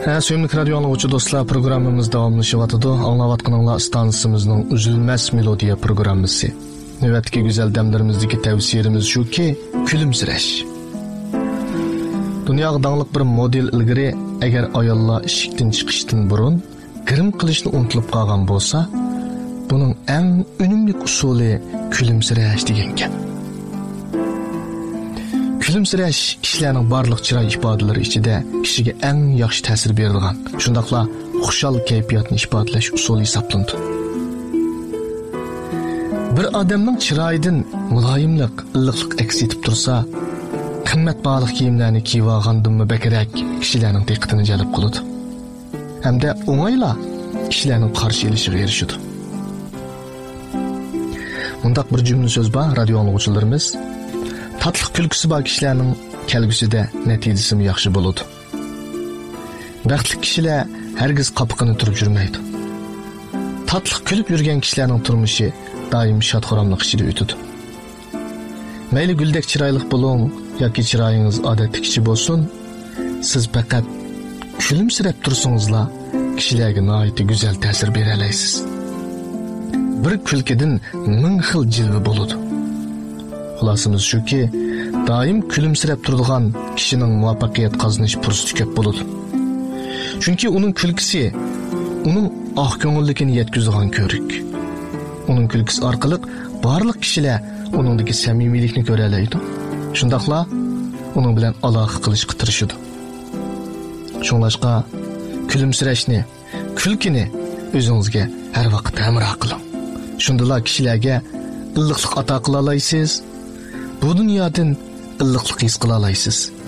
Söyümlük radyo anlıqçı dostlar, programımız davamlaşıvatıdı. Anlavatqınınla stansımızın üzülmez melodiya programısı. Növetki güzel demlerimizdeki tavsiyemiz şu ki, külümsüreş. Dünyada dağınlık bir model ilgiri, eğer ayollar işikten çıkıştın burun, gırım kılışını unutulup qalğan bolsa, bunun en önümlük usulü külümsüreş degenken. Külümsüreş kişilerin barlıq çıray ifadeleri içinde kişiге en yaxşı təsir berilgan, şundaqla xushal keyfiyatını ifadeleş usulü hesaplandı. Bir adamның çıraydan mulayimlik, ıllıqlıq əks etib tursa, qimmat balıq kiyimlerini kiyib alğandan mübəkirək kişilerin diqqətini cəlb qılıdı. Hem de oңayla kişilerin qarşı ilişiği erişidi. Mundaq bir cümle söz var, radyo anlıqçılarımız. Tatlıq külküsü var kişilerin kelgüsü de neticesi mi yaxşı buludu. Bəxtli kişiler hergiz qapıqını turup jürmeydi. Tatlıq külüp yürgen kişilerin turmuşu daim şadxoramlıq içinde ötüdü. Meyli güldek çıraylık bulun, yoki çırayınız adetli kişi bolsun, siz faqat külümsirep tursunuzla kişilerge naiti güzel təsir bereleysiz. Bir külkeden ming xil cilve buludu. Xulasımız şu ki, daim külümsirep turduğan kişinin muvaffaqiyat qazanış fursati köp buludu. Çünkü onun külkisi, onun ah köngüllikini yetkizdiğen körük. Onun külkisi arkalık barlıq kişiler onundaki samimilikni göreleydi. Şundaqla onun bilen alaqa qilishqa tirishidi. Şunlaşqa külümsüreşni, külkini özünüzge her vaqt hamroh qiling. Şundala kişilerge ıllıqlıq ata qila alaysiz. Bu dunyodan ıllıqlıq his qila alaysiz.